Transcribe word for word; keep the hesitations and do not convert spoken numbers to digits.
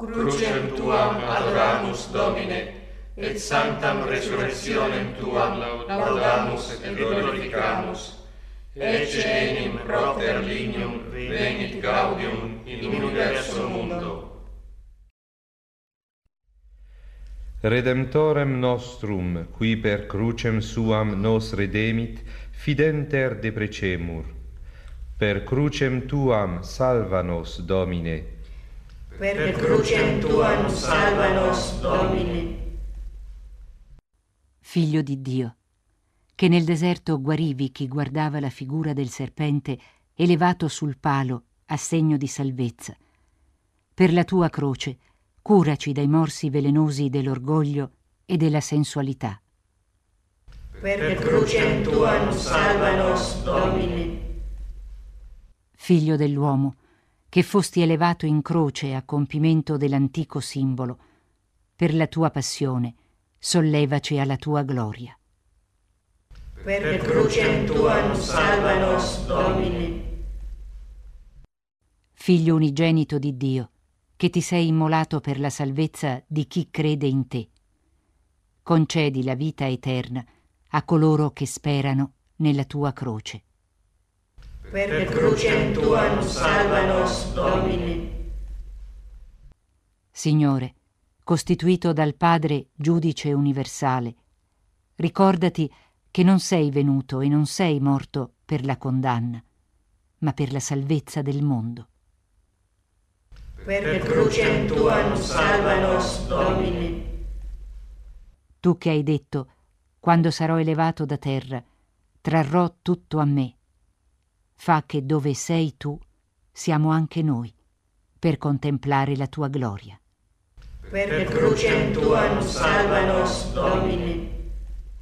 crucem tuam adoramus, Domine, et sanctam resurrectionem tuam laudamus et glorificamus. Ecce enim propter lignum venit gaudium in universo mundo. Redemptorem nostrum, qui per crucem suam nos redemit, fidenter deprecemur. Per crucem tuam salva nos, Domine. Per crucem tuam salva nos, Domine. Figlio di Dio, che nel deserto guarivi chi guardava la figura del serpente elevato sul palo a segno di salvezza. Per la tua croce, curaci dai morsi velenosi dell'orgoglio e della sensualità. Per crucem tuam salva nos, Domine. Figlio dell'uomo, che fosti elevato in croce a compimento dell'antico simbolo, per la tua passione, sollevaci alla tua gloria. Per crucem tuam salva nos, Domine. Figlio unigenito di Dio, che ti sei immolato per la salvezza di chi crede in te. Concedi la vita eterna a coloro che sperano nella tua croce. Per crucem tuam salva nos, Domine. Signore, costituito dal Padre giudice universale, ricordati che non sei venuto e non sei morto per la condanna, ma per la salvezza del mondo. Per crucem tuam salva nos, Domine. Tu che hai detto, quando sarò elevato da terra, trarrò tutto a me. Fa che dove sei tu, siamo anche noi, per contemplare la tua gloria. Per crucem tuam salva nos, Domine.